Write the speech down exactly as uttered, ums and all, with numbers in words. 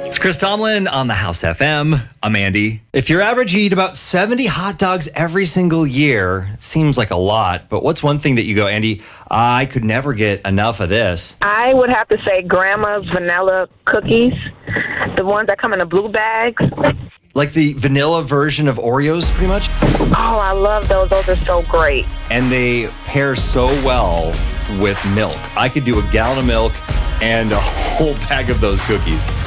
It's Chris Tomlin on the House F M. I'm Andy. If your average you eat about seventy hot dogs every single year, it seems like a lot, but what's one thing that you go, Andy, I could never get enough of this? I would have to say Grandma's vanilla cookies, the ones that come in the blue bags. Like the vanilla version of Oreos, pretty much? Oh, I love those. Those are so great. And they pair so well with milk. I could do a gallon of milk and a whole bag of those cookies.